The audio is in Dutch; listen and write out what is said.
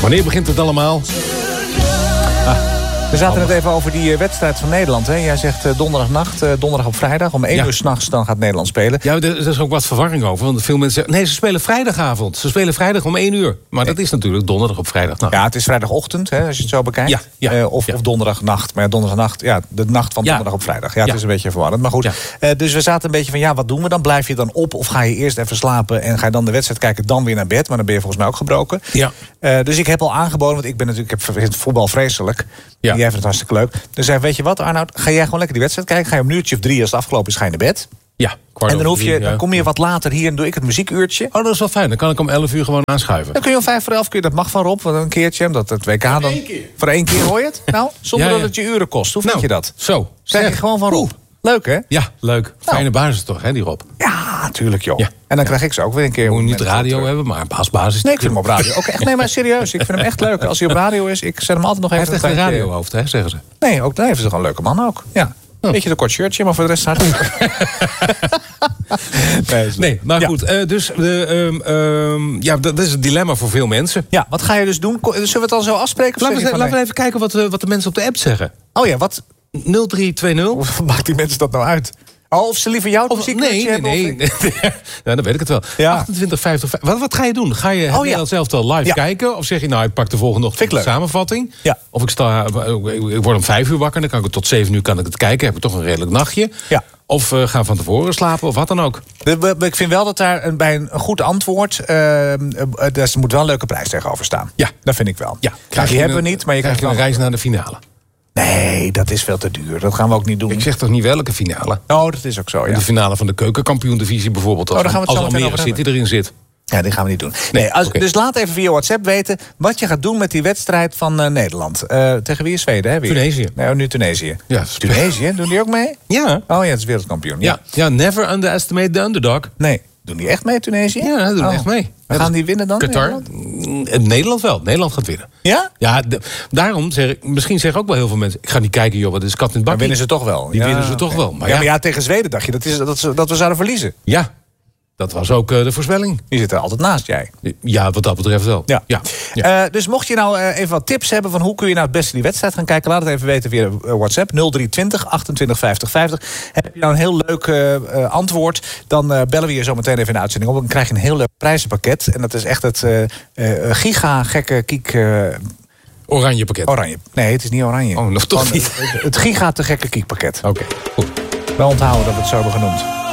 Wanneer begint het allemaal? We zaten het even over die wedstrijd van Nederland. Hè? Jij zegt donderdagnacht, donderdag op vrijdag. Om 1 uur 's nachts dan gaat Nederland spelen. Ja, er is ook wat verwarring over. Want veel mensen zeggen, nee, ze spelen vrijdagavond. Ze spelen vrijdag om 1 uur. Maar dat is natuurlijk donderdag op vrijdagnacht. Ja, het is vrijdagochtend, hè, als je het zo bekijkt. Of donderdagnacht. Maar ja, donderdagnacht, de nacht van donderdag op vrijdag. Ja, het is een beetje verwarrend. Maar goed, dus we zaten een beetje van, wat doen we dan? Blijf je dan op of ga je eerst even slapen... en ga je dan de wedstrijd kijken, dan weer naar bed? Maar dan ben je volgens mij ook gebroken. Ja. Dus ik heb al aangeboden, want ik vind het voetbal vreselijk. Ja. Jij vindt het hartstikke leuk. Dus zei, weet je wat, Arnoud, ga jij gewoon lekker die wedstrijd kijken? Ga je om een uurtje of 3 als het afgelopen is, ga je naar bed? Ja, en dan kom je wat later hier en doe ik het muziekuurtje. Oh, dat is wel fijn. Dan kan ik om 11 uur gewoon aanschuiven. Dan kun je om 5:45, dat mag van Rob, een keertje. Omdat het WK dan... Voor 1 keer, hoor je het? Nou, zonder dat het je uren kost. Hoe vind je dat? Zo. Krijg je gewoon van Rob. Leuk, hè? Ja, leuk. Fijne basis toch, hè, die Rob? Ja, natuurlijk, joh. Ja. En dan krijg ik ze ook weer een keer. Moet je niet radio hebben, maar basis. Nee, ik vind hem op radio ook echt. Nee, maar serieus. Ik vind hem echt leuk. Als hij op radio is, ik zet hem altijd nog even... Hij heeft echt een radiohoofd, hè, zeggen ze. Nee, ook daar heeft ze toch een leuke man ook. Ja. Beetje een kort shirtje, maar voor de rest hartstikke. Nee, maar goed. Dus dat is een dilemma voor veel mensen. Ja, wat ga je dus doen? Zullen we het al zo afspreken? Laten we even kijken wat de mensen op de app zeggen. Oh ja, wat? 0320. Hoe maakt die mensen dat nou uit? Oh, of ze liever jouw muziek hebben? Nee. Ja, dan weet ik het wel. Ja. 28,50. Wat ga je doen? Ga je Nederland zelf al live kijken? Of zeg je, ik pak de volgende ochtend de samenvatting? Ja. Of ik word om 5 uur wakker, dan kan ik tot 7 uur kan ik het kijken. Heb ik toch een redelijk nachtje. Ja. Of ga van tevoren slapen, of wat dan ook. Ik vind wel dat daar bij een goed antwoord... er moet wel een leuke prijs tegenover staan. Ja. Dat vind ik wel. Ja. Die hebben we niet, maar je krijgt een reis naar de finale. Nee, dat is veel te duur. Dat gaan we ook niet doen. Ik zeg toch niet welke finale? Oh, dat is ook zo, ja. De finale van de keukenkampioen-divisie bijvoorbeeld. Als Almere City erin zit. Ja, die gaan we niet doen. Dus laat even via WhatsApp weten wat je gaat doen met die wedstrijd van Nederland. Tegen wie is Zweden, hè? Tunesië. Nee, nu Tunesië. Ja, Tunesië, doen die ook mee? Ja. Oh ja, het is wereldkampioen. Ja, never underestimate the underdog. Nee. Doen die echt mee, Tunesië? Ja, doen echt mee. Gaan die winnen dan? Qatar? Nederland wel. Nederland gaat winnen. Ja? Ja, daarom zeg ik, misschien zeggen ook wel heel veel mensen... ik ga niet kijken, joh, wat is kat in het bakkie. Maar winnen ze toch wel? Die winnen ze toch wel. Maar tegen Zweden dacht je dat we zouden verliezen. Ja, dat was ook de voorspelling. Die zit er altijd naast, jij. Ja, wat dat betreft wel. Ja. Dus mocht je nou even wat tips hebben... van hoe kun je nou het beste die wedstrijd gaan kijken... laat het even weten via WhatsApp 0320 28 50 50. Heb je nou een heel leuk antwoord... dan bellen we je zo meteen even in de uitzending op. Dan krijg je een heel leuk prijzenpakket. En dat is echt het giga-gekke kiek... Oranje pakket. Oranje. Nee, het is niet oranje. Oh, nog toch niet. Het giga-te-gekke kiekpakket. Oké, goed. Wel onthouden dat we het zo hebben genoemd.